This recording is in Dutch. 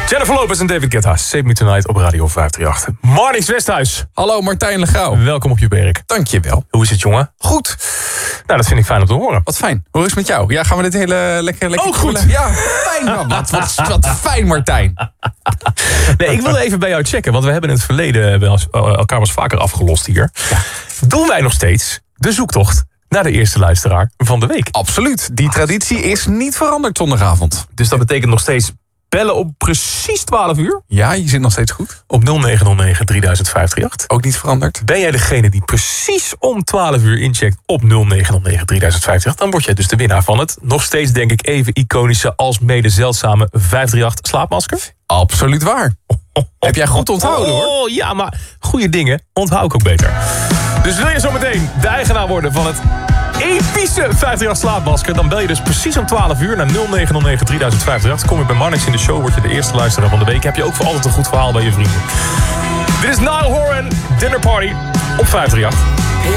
Jennifer Lopez en David Guetta, Save Me Tonight op Radio 538. Marnix Westhuis. Hallo Martijn Legouw. Welkom op je werk. Dankjewel. Hoe is het, jongen? Goed. Nou, dat vind ik fijn om te horen. Wat fijn. Hoe is het met jou? Ja, gaan we dit hele lekker... Ook goed. Ja, fijn man. Wat fijn, Martijn. Nee, ik wil even bij jou checken, want we hebben in het verleden elkaar wel eens vaker afgelost hier. Ja. Doen wij nog steeds de zoektocht naar de eerste luisteraar van de week? Absoluut. Die traditie is niet veranderd zondagavond. Dus dat betekent nog steeds bellen op precies 12 uur? Ja, je zit nog steeds goed. Op 0909 3058. Ook niet veranderd. Ben jij degene die precies om 12 uur incheckt op 0909 3058... dan word jij dus de winnaar van het nog steeds, denk ik, even iconische als mede zeldzame 538 slaapmasker. Absoluut waar. Heb jij goed onthouden, hoor. Oh ja, maar goede dingen onthoud ik ook beter. Dus wil je zometeen de eigenaar worden van het epische 538 slaapmasker... dan bel je dus precies om 12 uur naar 0909 3058. Kom je bij Marnix in de show, word je de eerste luisteraar van de week. Heb je ook voor altijd een goed verhaal bij je vrienden. Dit is Niall Horan, Dinner Party op 538.